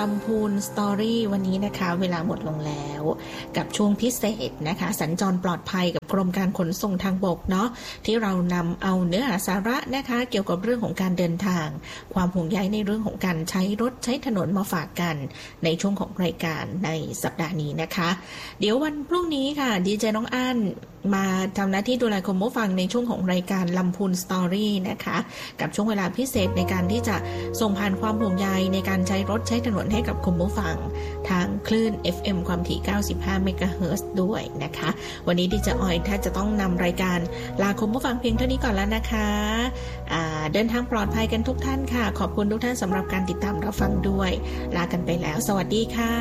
ลำพูนสตอรี่วันนี้นะคะเวลาหมดลงแล้วกับช่วงพิเศษนะคะสัญจรปลอดภัยกับกรมการขนส่งทางบกเนาะที่เรานำเอาเนื้อหาสาระนะคะเกี่ยวกับเรื่องของการเดินทางความห่วงใยในเรื่องของการใช้รถใช้ถนนมาฝากกันในช่วงของรายการในสัปดาห์นี้นะคะเดี๋ยววันพรุ่งนี้ค่ะดีเจน้องอั้นมาทำหน้าที่ดูแลคุณผู้ฟังในช่วงของรายการลำพูนสตอรี่นะคะกับช่วงเวลาพิเศษในการที่จะส่งผ่านความห่วงใยในการใช้รถใช้ถนนให้กับคุณผู้ฟังทางคลื่น FM ความถี่ 95 เมกะเฮิรตซ์ด้วยนะคะวันนี้ดิเจออยถ้าจะต้องนำรายการลาคุณผู้ฟังเพียงเท่านี้ก่อนแล้วนะคะเดินทางปลอดภัยกันทุกท่านค่ะขอบคุณทุกท่านสำหรับการติดตามรับฟังด้วยลากันไปแล้วสวัสดีค่ะ